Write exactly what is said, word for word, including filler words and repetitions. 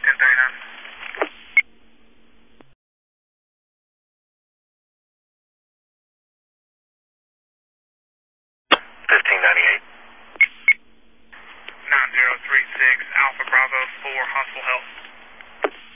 ten thirty-nine. fifteen ninety-eight. nine zero three six, Alpha Bravo four, hospital help.